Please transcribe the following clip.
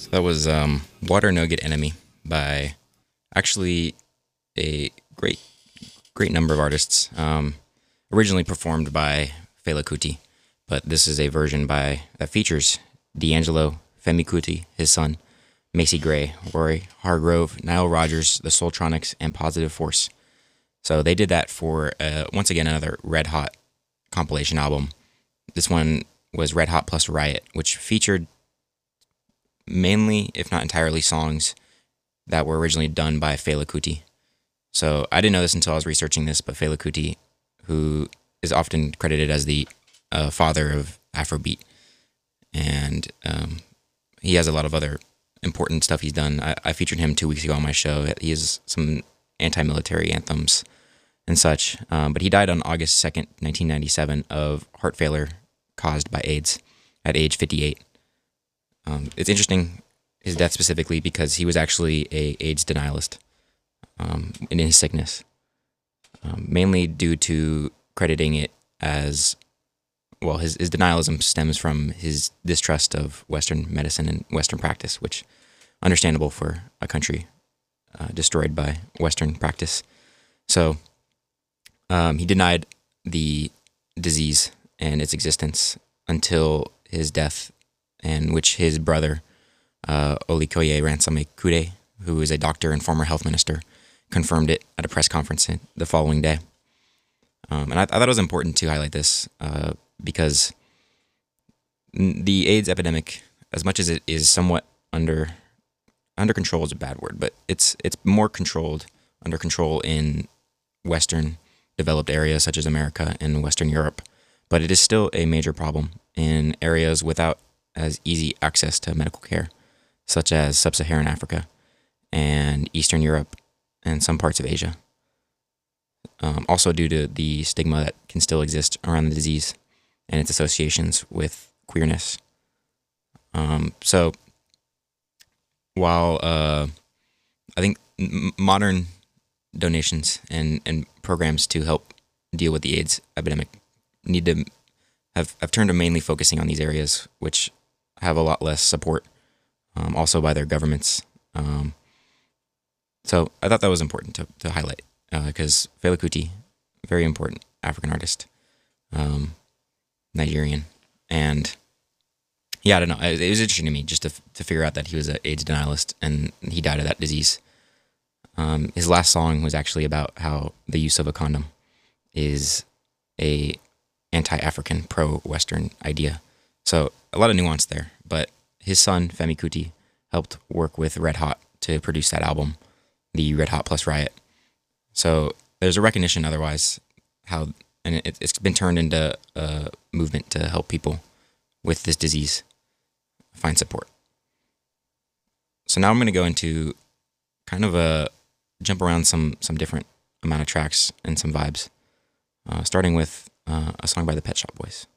So that was Water No Get Enemy by actually a great number of artists. Originally performed by Fela Kuti, but this is a version that features D'Angelo, Femi Kuti, his son, Macy Gray, Roy Hargrove, Nile Rodgers, the Soultronics, and Positive Force. So they did that for, once again, another Red Hot compilation album. This one was Red Hot plus Riot, which featured mainly, if not entirely, songs that were originally done by Fela Kuti. So I didn't know this until I was researching this, but Fela Kuti, who is often credited as the father of Afrobeat, and he has a lot of other important stuff he's done. I featured him 2 weeks ago on my show. He has some anti-military anthems and such, but he died on August 2nd, 1997 of heart failure caused by AIDS at age 58. It's interesting, his death specifically, because he was actually a AIDS denialist in his sickness, mainly due to crediting it as, well, his denialism stems from his distrust of Western medicine and Western practice, which understandable for a country destroyed by Western practice. So he denied the disease and its existence until his death, in which his brother, Olikoye Ransome Kude, who is a doctor and former health minister, confirmed it at a press conference the following day. And I thought it was important to highlight this because the AIDS epidemic, as much as it is somewhat under control is a bad word, but it's more under control in Western developed areas such as America and Western Europe, but it is still a major problem in areas without as easy access to medical care, such as Sub-Saharan Africa and Eastern Europe and some parts of Asia. Also due to the stigma that can still exist around the disease and its associations with queerness. So while I think modern donations and programs to help deal with the AIDS epidemic need to have turned to mainly focusing on these areas, which have a lot less support, also by their governments. So I thought that was important to highlight, because Fela Kuti, very important African artist, Nigerian, and yeah, I don't know. It was interesting to me just to figure out that he was an AIDS denialist and he died of that disease. His last song was actually about how the use of a condom is a anti-African, pro-Western idea. So a lot of nuance there. But his son, Femi Kuti, helped work with Red Hot to produce that album, the Red Hot plus Riot. So there's a recognition otherwise and it's been turned into a movement to help people with this disease find support. So now I'm going to go into kind of jump around some different amount of tracks and some vibes, starting with a song by the Pet Shop Boys.